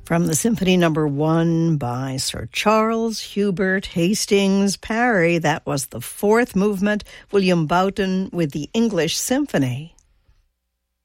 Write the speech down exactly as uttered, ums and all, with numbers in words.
From the Symphony Number One by Sir Charles Hubert Hastings Parry, that was the fourth movement, William Boughton with the English Symphony.